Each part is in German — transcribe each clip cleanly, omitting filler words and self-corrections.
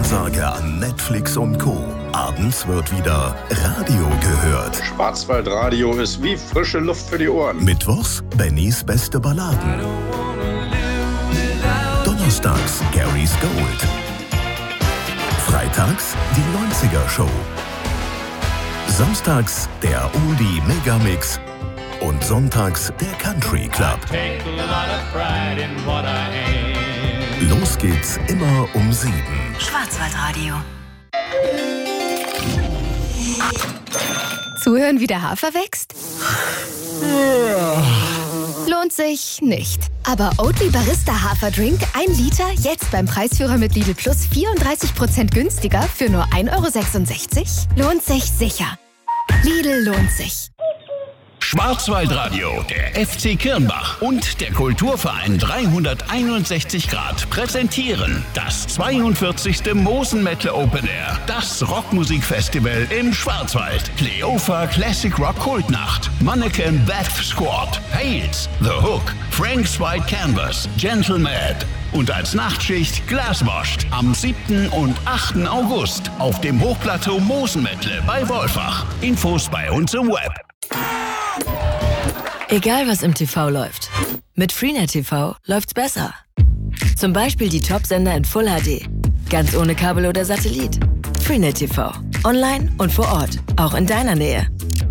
Ansage an Netflix und Co. Abends wird wieder Radio gehört. Schwarzwaldradio ist wie frische Luft für die Ohren. Mittwochs Bennys beste Balladen. Donnerstags Gary's Gold. Freitags die 90er Show. Samstags der Oldie Megamix. Und sonntags der Country Club. Los geht's immer um 7. Schwarzwaldradio. Zuhören, wie der Hafer wächst? Lohnt sich nicht. Aber Oatly Barista Haferdrink 1 Liter jetzt beim Preisführer mit Lidl Plus 34% günstiger für nur 1,66 €? Lohnt sich sicher. Lidl lohnt sich. Schwarzwaldradio, der FC Kirnbach und der Kulturverein 361 Grad präsentieren das 42. Mosenmetal Open Air, das Rockmusikfestival im Schwarzwald. Kleofa Classic Rock Kultnacht, Mannequin Death Squad, Hales, The Hook, Frank's White Canvas, Gentle Mad und als Nachtschicht Glaswashed am 7. und 8. August auf dem Hochplateau Mosenmetle bei Wolfach. Infos bei uns im Web. Egal was im TV läuft, mit Freenet TV läuft's besser. Zum Beispiel die Top-Sender in Full HD, ganz ohne Kabel oder Satellit. Freenet TV, online und vor Ort, auch in deiner Nähe.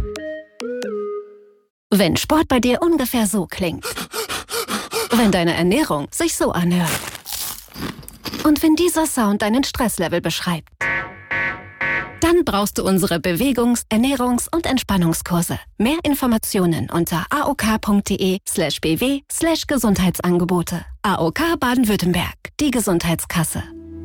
Wenn Sport bei dir ungefähr so klingt. Wenn deine Ernährung sich so anhört. Und wenn dieser Sound deinen Stresslevel beschreibt. Dann brauchst du unsere Bewegungs-, Ernährungs- und Entspannungskurse. Mehr Informationen unter aok.de/bw/Gesundheitsangebote. AOK Baden-Württemberg, die Gesundheitskasse.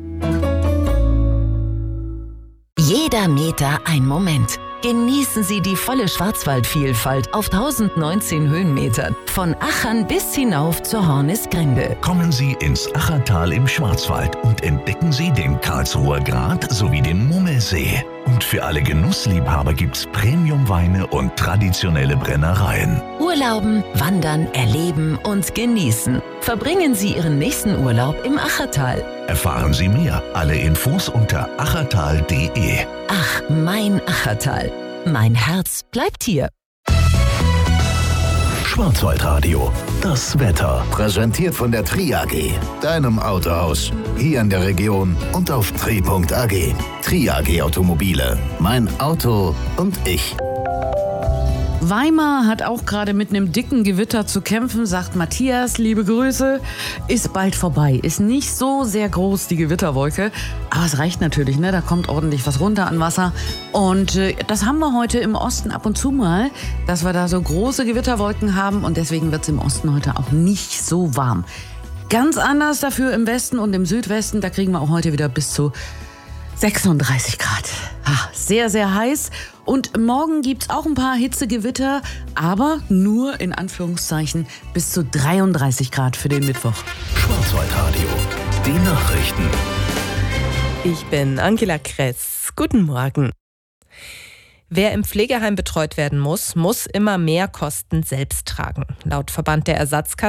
Jeder Meter ein Moment. Genießen Sie die volle Schwarzwaldvielfalt auf 1019 Höhenmetern. Von Achern bis hinauf zur Hornisgrinde. Kommen Sie ins Achertal im Schwarzwald und entdecken Sie den Karlsruher Grat sowie den Mummelsee. Und für alle Genussliebhaber gibt's Premiumweine und traditionelle Brennereien. Urlauben, wandern, erleben und genießen. Verbringen Sie Ihren nächsten Urlaub im Achertal. Erfahren Sie mehr. Alle Infos unter achertal.de. Ach, mein Achertal. Mein Herz bleibt hier. Schwarzwaldradio, das Wetter. Präsentiert von der Tri AG, deinem Autohaus. Hier in der Region und auf tri.ag. Tri AG Automobile. Mein Auto und ich. Weimar hat auch gerade mit einem dicken Gewitter zu kämpfen, sagt Matthias, liebe Grüße. Ist bald vorbei, ist nicht so sehr groß, die Gewitterwolke. Aber es reicht natürlich, ne? Da kommt ordentlich was runter an Wasser. Und das haben wir heute im Osten ab und zu mal, dass wir da so große Gewitterwolken haben. Und deswegen wird es im Osten heute auch nicht so warm. Ganz anders dafür im Westen und im Südwesten. Da kriegen wir auch heute wieder bis zu 36 Grad. Sehr, sehr heiß. Und morgen gibt's auch ein paar Hitzegewitter, aber nur in Anführungszeichen bis zu 33 Grad für den Mittwoch. Schwarzwaldradio, die Nachrichten. Ich bin Angela Kress. Guten Morgen. Wer im Pflegeheim betreut werden muss, muss immer mehr Kosten selbst tragen. Laut Verband der Ersatzkassen